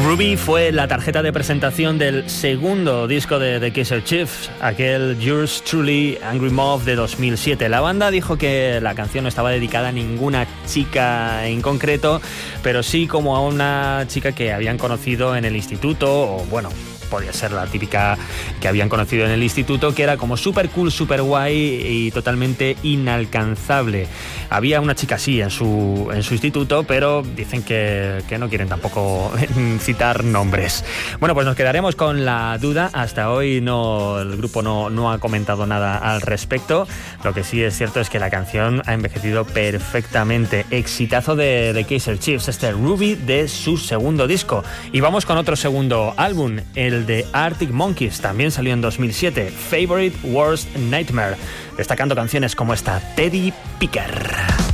Ruby fue la tarjeta de presentación del segundo disco de The Kaiser Chiefs, aquel Yours Truly Angry Mob de 2007. La banda dijo que la canción no estaba dedicada a ninguna chica en concreto, pero sí como a una chica que habían conocido en el instituto, o bueno, podía ser la típica que habían conocido en el instituto, que era como súper cool, súper guay y totalmente inalcanzable. Había una chica así en su instituto, pero dicen que no quieren tampoco citar nombres. Bueno, pues nos quedaremos con la duda. Hasta hoy el grupo no ha comentado nada al respecto. Lo que sí es cierto es que la canción ha envejecido perfectamente. Exitazo de Kaiser Chiefs, este Ruby de su segundo disco. Y vamos con otro segundo álbum, el de Arctic Monkeys, también salió en 2007, Favorite Worst Nightmare, destacando canciones como esta, Teddy Picker.